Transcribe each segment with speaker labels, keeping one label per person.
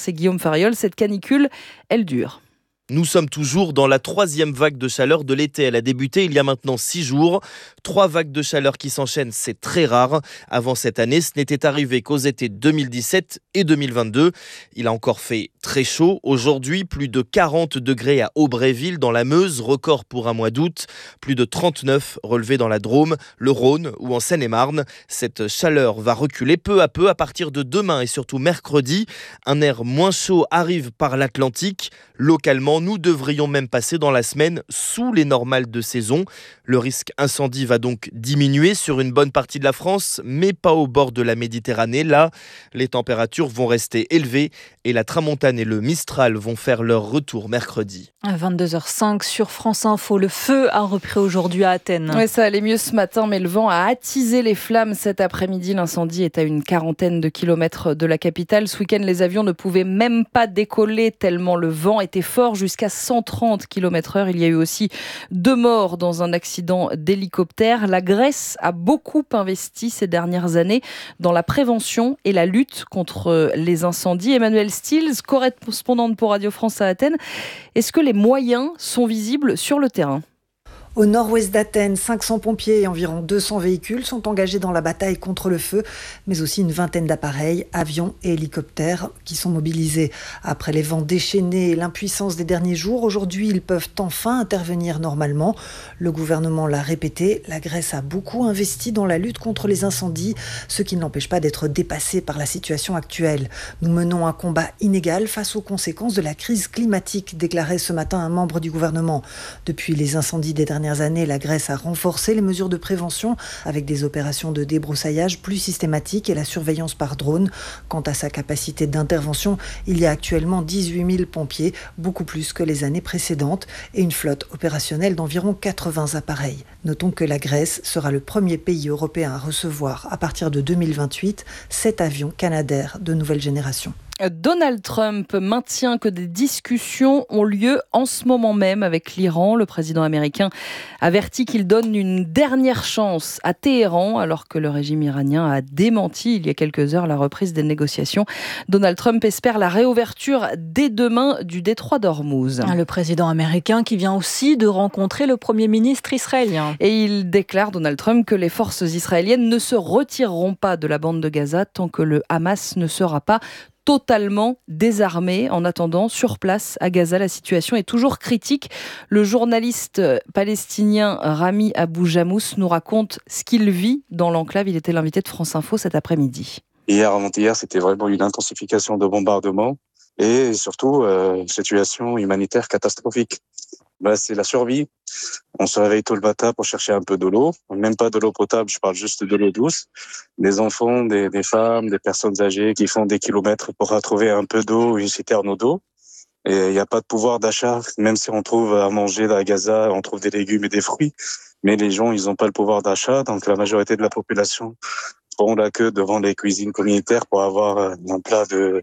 Speaker 1: c'est Guillaume Fariol. Cette canicule, elle dure.
Speaker 2: Nous sommes toujours dans la 3e vague de chaleur de l'été. Elle a débuté il y a maintenant 6 jours. 3 vagues de chaleur qui s'enchaînent, c'est très rare. Avant cette année, ce n'était arrivé qu'aux étés 2017 et 2022. Il a encore fait très chaud. Aujourd'hui, plus de 40 degrés à Aubréville dans la Meuse, record pour un mois d'août. Plus de 39 relevés dans la Drôme, le Rhône ou en Seine-et-Marne. Cette chaleur va reculer peu à peu à partir de demain et surtout mercredi. Un air moins chaud arrive par l'Atlantique. Localement, nous devrions même passer dans la semaine sous les normales de saison. Le risque incendie va donc diminuer sur une bonne partie de la France, mais pas au bord de la Méditerranée. Là, les températures vont rester élevées et la tramontane et le Mistral vont faire leur retour mercredi.
Speaker 3: À 22h05 sur France Info, le feu a repris aujourd'hui à Athènes.
Speaker 1: Oui, ça allait mieux ce matin, mais le vent a attisé les flammes cet après-midi. L'incendie est à une quarantaine de kilomètres de la capitale. Ce week-end, les avions ne pouvaient même pas décoller tellement le vent était fort, jusqu'à 130 km/h. Il y a eu aussi 2 morts dans un accident d'hélicoptère. La Grèce a beaucoup investi ces dernières années dans la prévention et la lutte contre les incendies. Emmanuel Stills, correspondante pour Radio France à Athènes. Est-ce que les moyens sont visibles sur le terrain ?
Speaker 4: Au nord-ouest d'Athènes, 500 pompiers et environ 200 véhicules sont engagés dans la bataille contre le feu, mais aussi une vingtaine d'appareils, avions et hélicoptères qui sont mobilisés. Après les vents déchaînés et l'impuissance des derniers jours, aujourd'hui, ils peuvent enfin intervenir normalement. Le gouvernement l'a répété, la Grèce a beaucoup investi dans la lutte contre les incendies, ce qui ne l'empêche pas d'être dépassé par la situation actuelle. Nous menons un combat inégal face aux conséquences de la crise climatique, déclarait ce matin un membre du gouvernement. Depuis les incendies des dernières années, la Grèce a renforcé les mesures de prévention avec des opérations de débroussaillage plus systématiques et la surveillance par drone. Quant à sa capacité d'intervention, il y a actuellement 18 000 pompiers, beaucoup plus que les années précédentes, et une flotte opérationnelle d'environ 80 appareils. Notons que la Grèce sera le premier pays européen à recevoir, à partir de 2028, 7 avions Canadair de nouvelle génération.
Speaker 1: Donald Trump maintient que des discussions ont lieu en ce moment même avec l'Iran. Le président américain avertit qu'il donne une dernière chance à Téhéran, alors que le régime iranien a démenti il y a quelques heures la reprise des négociations. Donald Trump espère la réouverture dès demain du détroit d'Ormuz.
Speaker 3: Le président américain qui vient aussi de rencontrer le premier ministre israélien.
Speaker 1: Et il déclare, Donald Trump, que les forces israéliennes ne se retireront pas de la bande de Gaza tant que le Hamas ne sera pas totalement désarmé. En attendant, sur place à Gaza, la situation est toujours critique. Le journaliste palestinien Rami Abou Jamous nous raconte ce qu'il vit dans l'enclave. Il était l'invité de France Info cet après-midi.
Speaker 5: Hier, avant-hier, c'était vraiment une intensification de bombardements et surtout situation humanitaire catastrophique. C'est la survie. On se réveille tôt le matin pour chercher un peu de l'eau, même pas de l'eau potable, je parle juste de l'eau douce. Des enfants, des femmes, des personnes âgées qui font des kilomètres pour retrouver un peu d'eau, une citerne d'eau. Et il n'y a pas de pouvoir d'achat, même si on trouve à manger à Gaza, on trouve des légumes et des fruits. Mais les gens, ils n'ont pas le pouvoir d'achat, donc la majorité de la population font la queue devant les cuisines communautaires pour avoir un plat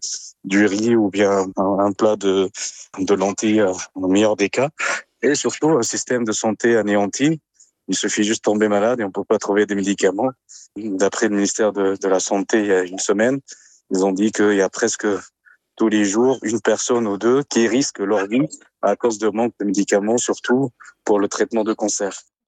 Speaker 5: du riz ou bien un plat de lentilles, au meilleur des cas. Et surtout, un système de santé anéanti. Il suffit juste de tomber malade et on ne peut pas trouver des médicaments. D'après le ministère de la Santé, il y a une semaine, ils ont dit qu'il y a presque tous les jours une personne ou deux qui risquent leur vie à cause de manque de médicaments, surtout pour le traitement de cancer.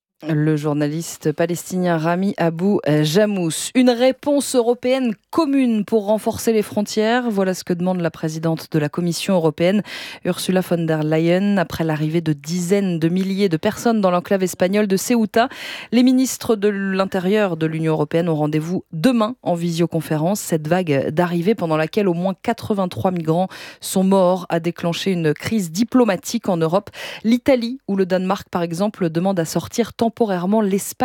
Speaker 1: Le journaliste palestinien Rami Abou Jamous. Une réponse européenne commune pour renforcer les frontières. Voilà ce que demande la présidente de la Commission européenne, Ursula von der Leyen, après l'arrivée de dizaines de milliers de personnes dans l'enclave espagnole de Ceuta. Les ministres de l'Intérieur de l'Union européenne ont rendez-vous demain en visioconférence. Cette vague d'arrivée pendant laquelle au moins 83 migrants sont morts a déclenché une crise diplomatique en Europe. L'Italie ou le Danemark, par exemple, demandent à sortir temporairement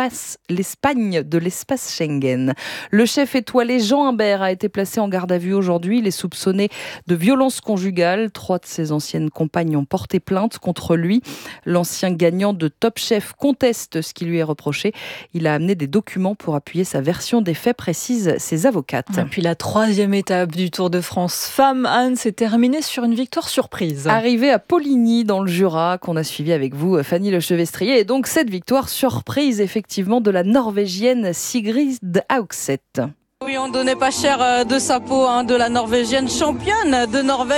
Speaker 1: l'Espagne de l'espace Schengen. Le chef étoilé Jean Imbert a été placé en garde à vue aujourd'hui. Il est soupçonné de violence conjugale. 3 de ses anciennes compagnes ont porté plainte contre lui. L'ancien gagnant de Top Chef conteste ce qui lui est reproché. Il a amené des documents pour appuyer sa version des faits, précisent ses avocates.
Speaker 3: Et puis la 3e étape du Tour de France Femmes, Anne, s'est terminée sur une victoire surprise.
Speaker 1: Arrivée à Poligny dans le Jura, qu'on a suivi avec vous, Fanny Lechevestrier. Et donc cette victoire surprise effectivement de la Norvégienne Sigrid Haugset.
Speaker 6: Oui, on donnait pas cher de sa peau, de la Norvégienne championne de Norvège.